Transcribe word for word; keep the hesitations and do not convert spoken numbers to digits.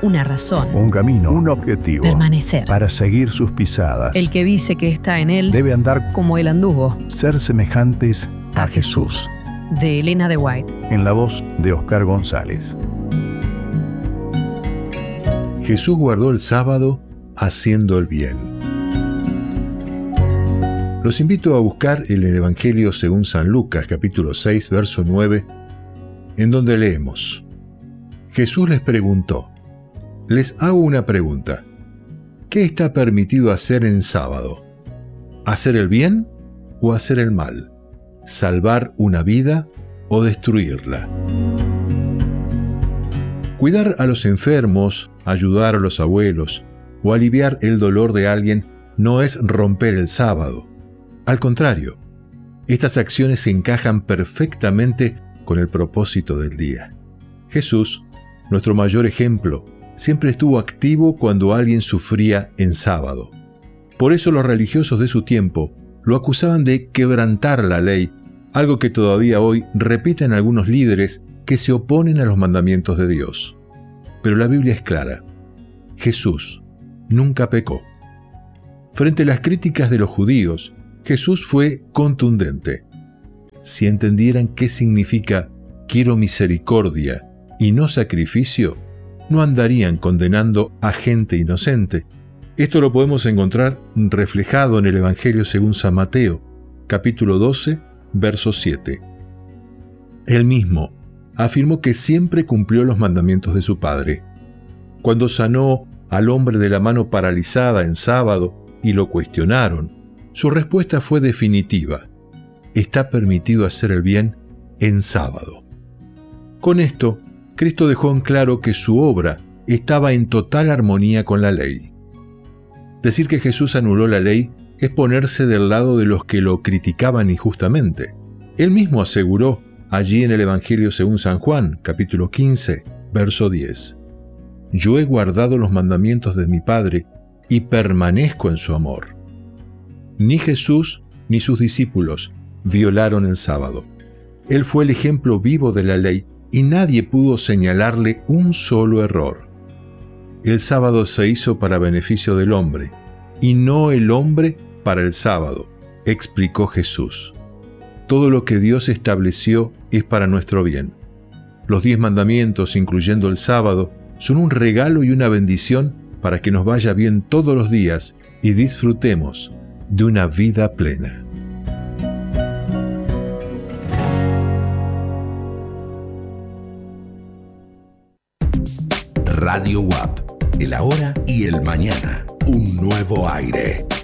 una razón, un camino, un objetivo, permanecer. Para seguir sus pisadas. El que dice que está en él debe andar como él anduvo. Ser semejantes a, a Jesús. Jesús. De Elena de White. En la voz de Oscar González. Jesús guardó el sábado haciendo el bien. Los invito a buscar el Evangelio según San Lucas, capítulo seis, verso nueve, en donde leemos: Jesús les preguntó: les hago una pregunta. ¿Qué está permitido hacer en sábado? ¿Hacer el bien o hacer el mal? ¿Salvar una vida o destruirla? Cuidar a los enfermos, ayudar a los abuelos o aliviar el dolor de alguien no es romper el sábado. Al contrario, estas acciones se encajan perfectamente con el propósito del día. Jesús, nuestro mayor ejemplo, siempre estuvo activo cuando alguien sufría en sábado. Por eso los religiosos de su tiempo lo acusaban de quebrantar la ley, algo que todavía hoy repiten algunos líderes que se oponen a los mandamientos de Dios. Pero la Biblia es clara: Jesús nunca pecó. Frente a las críticas de los judíos, Jesús fue contundente. Si entendieran qué significa quiero misericordia y no sacrificio, no andarían condenando a gente inocente. Esto lo podemos encontrar reflejado en el Evangelio según San Mateo, capítulo doce, verso siete. Él mismo afirmó que siempre cumplió los mandamientos de su Padre. Cuando sanó al hombre de la mano paralizada en sábado y lo cuestionaron, su respuesta fue definitiva: está permitido hacer el bien en sábado. Con esto, Cristo dejó en claro que su obra estaba en total armonía con la ley. Decir que Jesús anuló la ley es ponerse del lado de los que lo criticaban injustamente. Él mismo aseguró allí en el Evangelio según San Juan, capítulo quince, verso diez: yo he guardado los mandamientos de mi Padre y permanezco en su amor. Ni Jesús ni sus discípulos violaron el sábado. Él fue el ejemplo vivo de la ley y nadie pudo señalarle un solo error. El sábado se hizo para beneficio del hombre, y no el hombre para el sábado, explicó Jesús. Todo lo que Dios estableció es para nuestro bien. Los diez mandamientos, incluyendo el sábado, son un regalo y una bendición para que nos vaya bien todos los días y disfrutemos de una vida plena. Radio W A P, el ahora y el mañana, un nuevo aire.